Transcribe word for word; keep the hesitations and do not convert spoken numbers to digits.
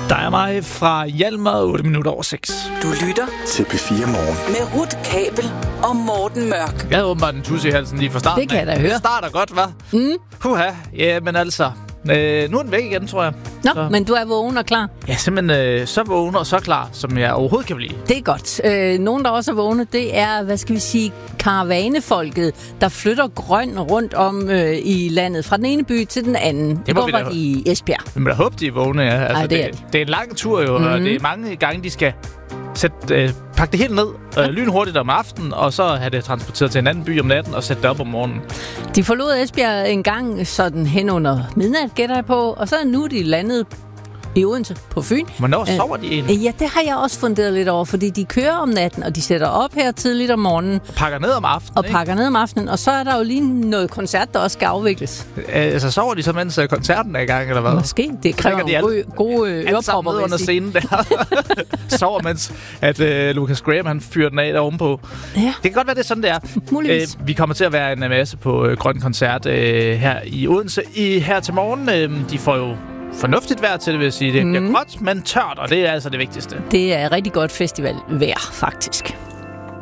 Der er mig fra Hjalmar, otte minutter over seks. Du lytter til P fire Morgen. Med Ruth Kabel og Morten Mørk. Jeg havde åbenbart en tusse i halsen lige fra starten. Det kan jeg da høre. Det starter godt, hva'? Mm. Puha, ja, men altså... Øh, nu er den væk igen, tror jeg. Nå, så. Men du er vågen og klar? Ja, simpelthen øh, så vågen og så klar, som jeg overhovedet kan blive. Det er godt. Øh, nogen, der også er vågne, det er, hvad skal vi sige, karavanefolket, der flytter grøn rundt om øh, i landet, fra den ene by til den anden. Det, det går godt i Esbjerg. Vi må da håbe, de er vågne, ja. Altså, Ej, det, er det, det er en lang tur jo, mm-hmm. og det er mange gange, de skal sætte, øh, pakke det helt ned, øh, lynhurtigt om aftenen, og så have det transporteret til en anden by om natten, og sætte det op om morgenen. De forlod Esbjerg en gang sådan hen under midnat, gætter jeg på, og så er nu de landet i Odense på Fyn. Hvornår sover de egentlig? Ja, det har jeg også funderet lidt over, fordi de kører om natten, og de sætter op her tidligt om morgenen. Og pakker ned om aftenen, Og ikke? pakker ned om aftenen, og så er der jo lige noget koncert, der også skal afvikles. Altså, sover de så, mens koncerten er i gang, eller hvad? Måske. Det kræver de nogle gode ørepropper, under scenen der. Sover, mens at uh, Lucas Graham, han fyrer den af der ovenpå. Ja. Det kan godt være, det er sådan, det er. Muligvis. Uh, vi kommer til at være en masse på uh, Grøn Koncert uh, her i Odense i, her til morgen. Uh, de får jo fornuftigt vejr til det, vil jeg sige. Det bliver mm. gråt, men tørt, og det er altså det vigtigste. Det er rigtig godt festivalvejr, faktisk.